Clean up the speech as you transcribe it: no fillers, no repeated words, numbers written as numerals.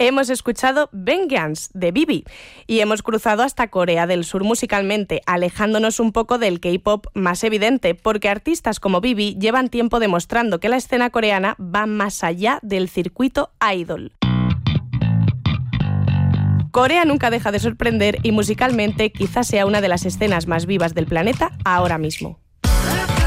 Hemos escuchado Vengeance de Vivi y hemos cruzado hasta Corea del Sur musicalmente, alejándonos un poco del K-pop más evidente, porque artistas como Vivi llevan tiempo demostrando que la escena coreana va más allá del circuito idol. Corea nunca deja de sorprender y musicalmente quizás sea una de las escenas más vivas del planeta ahora mismo.